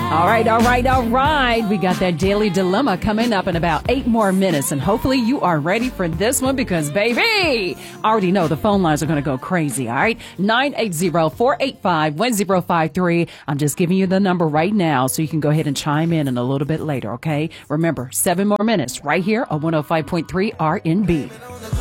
All right. We got that daily dilemma coming up in about 8 more minutes. And hopefully you are ready for this one because, baby, I already know the phone lines are going to go crazy. All right. 980-485-1053. I'm just giving you the number right now so you can go ahead and chime in a little bit later. Okay. Remember, 7 more minutes right here on 105.3 RNB.